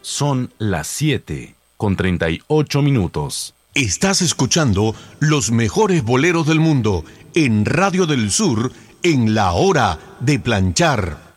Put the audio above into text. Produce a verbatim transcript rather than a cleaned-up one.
Son las siete con treinta y ocho minutos. Estás escuchando los mejores boleros del mundo en Radio del Sur en La Hora de Planchar.